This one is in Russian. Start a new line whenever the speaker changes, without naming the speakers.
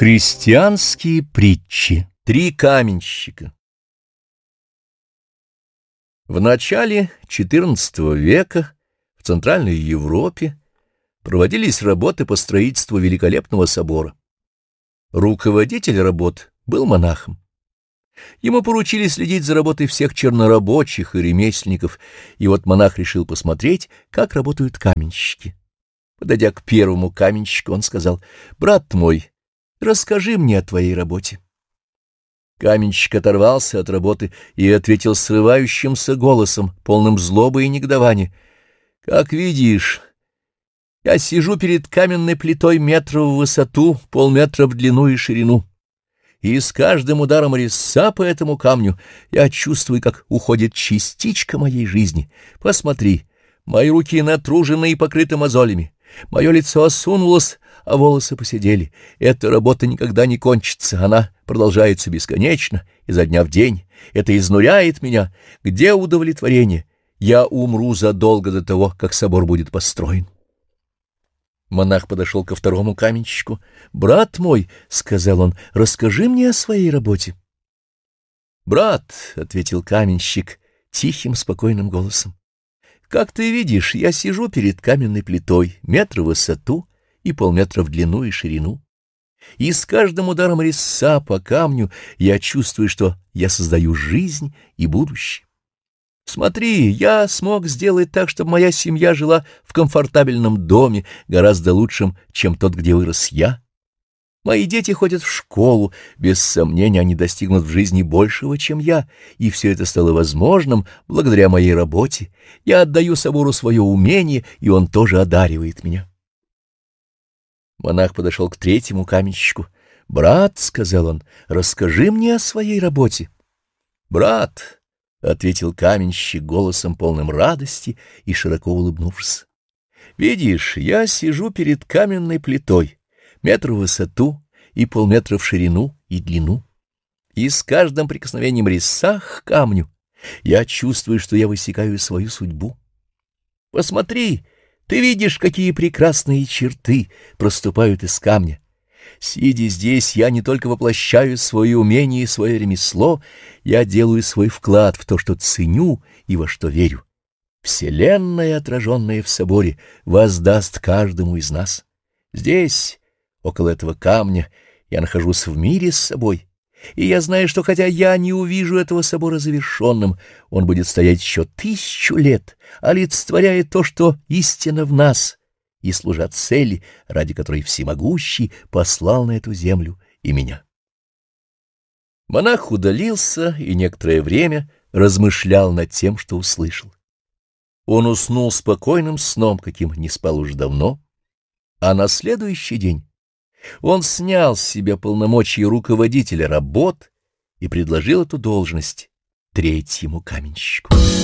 Христианские притчи. Три каменщика. В начале XIV века в Центральной Европе проводились работы по строительству великолепного собора. Руководитель работ был монахом. Ему поручили следить за работой всех чернорабочих и ремесленников, и вот монах решил посмотреть, как работают каменщики. Подойдя к первому каменщику, он сказал: «Брат мой, расскажи мне о твоей работе». Каменщик оторвался от работы и ответил срывающимся голосом, полным злобы и негодования: «Как видишь, я сижу перед каменной плитой метра в высоту, полметра в длину и ширину, и с каждым ударом резца по этому камню я чувствую, как уходит частичка моей жизни. Посмотри, мои руки натружены и покрыты мозолями, мое лицо осунулось, а волосы поседели. Эта работа никогда не кончится, она продолжается бесконечно, изо дня в день. Это изнуряет меня. Где удовлетворение? Я умру задолго до того, как собор будет построен». Монах подошел ко второму каменщику. «Брат мой, — сказал он, — расскажи мне о своей работе». «Брат, — ответил каменщик тихим, спокойным голосом, — как ты видишь, я сижу перед каменной плитой, метр в высоту и полметра в длину и ширину, и с каждым ударом резца по камню я чувствую, что я создаю жизнь и будущее. Смотри, я смог сделать так, чтобы моя семья жила в комфортабельном доме, гораздо лучшем, чем тот, где вырос я. Мои дети ходят в школу, без сомнения они достигнут в жизни большего, чем я, и все это стало возможным благодаря моей работе. Я отдаю собору свое умение, и он тоже одаривает меня». Монах подошел к третьему каменщику. «Брат, — сказал он, — расскажи мне о своей работе». «Брат, — ответил каменщик голосом полным радости и широко улыбнувшись, — видишь, я сижу перед каменной плитой, метр в высоту и полметра в ширину и длину, и с каждым прикосновением резца к камню я чувствую, что я высекаю свою судьбу. Посмотри, ты видишь, какие прекрасные черты проступают из камня. Сидя здесь, я не только воплощаю свое умение и свое ремесло, я делаю свой вклад в то, что ценю и во что верю. Вселенная, отраженная в соборе, воздаст каждому из нас. Здесь, около этого камня, я нахожусь в мире с собой, и я знаю, что хотя я не увижу этого собора завершенным, он будет стоять еще 1000 лет, олицетворяя то, что истина в нас, и служа цели, ради которой Всемогущий послал на эту землю и меня». Монах удалился и некоторое время размышлял над тем, что услышал. Он уснул спокойным сном, каким не спал уже давно, а на следующий день он снял с себя полномочия руководителя работ и предложил эту должность третьему каменщику.